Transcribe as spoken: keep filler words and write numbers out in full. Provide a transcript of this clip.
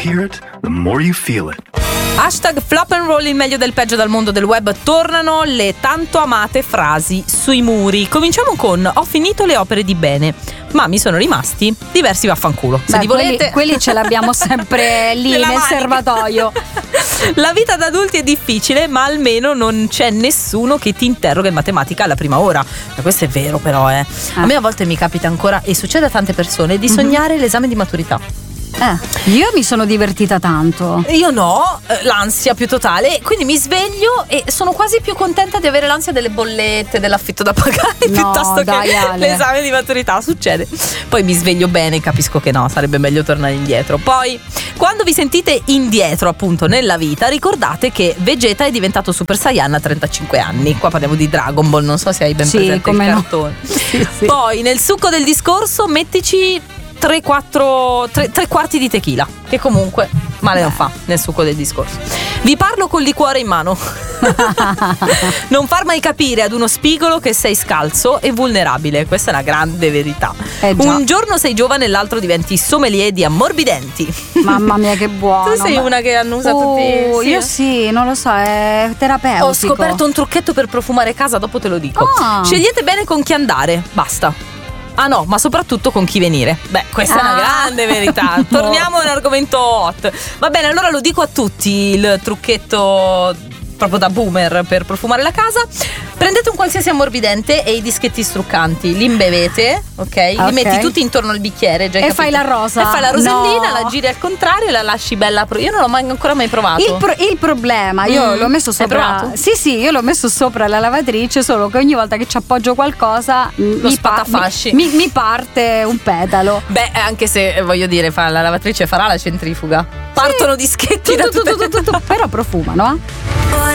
hear it, the more you feel it. Hashtag Flop and Roll, il meglio del peggio dal mondo del web. Tornano le tanto amate frasi sui muri. Cominciamo con: ho finito le opere di bene, ma mi sono rimasti diversi vaffanculo. Se Beh, li volete, quelli, quelli ce l'abbiamo sempre lì nella nel manica. serbatoio. La vita da adulti è difficile, ma almeno non c'è nessuno che ti interroga in matematica alla prima ora. Ma questo è vero, però eh. A me a volte mi capita ancora, e succede a tante persone, di sognare l'esame di maturità. Eh, io mi sono divertita tanto. Io no, eh, l'ansia più totale, quindi mi sveglio e sono quasi più contenta di avere l'ansia delle bollette, dell'affitto da pagare, No, piuttosto dai, che Ale. l'esame di maturità. Succede. Poi mi sveglio bene, capisco che no, sarebbe meglio tornare indietro. Poi, quando vi sentite indietro appunto nella vita, ricordate che Vegeta è diventato Super Saiyan a trentacinque anni. Qua parliamo di Dragon Ball, non so se hai ben Sì, presente come il no. cartone. Sì, sì. Poi nel succo del discorso mettici tre quattro tre quarti di tequila, che comunque male non fa nel succo del discorso. Vi parlo col liquore in mano. Non far mai capire ad uno spigolo che sei scalzo e vulnerabile. Questa è una grande verità. Eh già. Un giorno sei giovane e l'altro diventi sommelier di ammorbidenti. Mamma mia, che buono. Tu sei ma- una che annusa Uh, tutti. Io sì, non lo so, è terapeutico. Ho scoperto un trucchetto per profumare casa, dopo te lo dico. Ah. Scegliete bene con chi andare, basta. Ah no, ma soprattutto con chi venire. Beh, questa è una Ah. grande verità. Torniamo a un argomento hot. Va bene, allora lo dico a tutti, il trucchetto proprio da boomer per profumare la casa. Prendete un qualsiasi ammorbidente e i dischetti struccanti, li imbevete, ok? Li Ok. metti tutti intorno al bicchiere, già hai E capito? fai la rosa. E fai la rosellina, No. la giri al contrario e la lasci bella. pro- Io non l'ho mai, ancora mai provato. Il, pro- il problema, io Mm. l'ho messo Hai sopra. provato? Sì, sì, io l'ho messo sopra la lavatrice, solo che ogni volta che ci appoggio qualcosa mm, Lo mi, pa- spatafasci. mi, mi parte un petalo. Beh, anche se eh, voglio dire, fa, la lavatrice farà la centrifuga. Partono dischetti da Tu, tu, tutte tu, tu, tu, tu, però profumano, eh?